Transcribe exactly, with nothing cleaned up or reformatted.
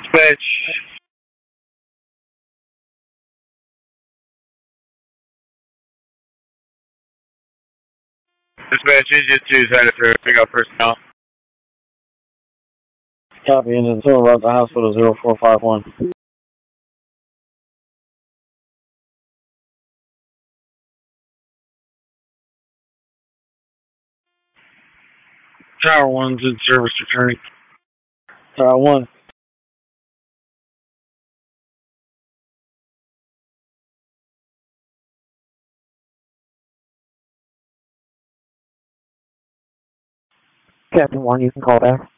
Dispatch. Dispatch, Engine two is headed for pick up personnel. Copy, Engine two, route to hospital zero four five one. Tower one's in service returning. Tower one. Captain one, you can call back.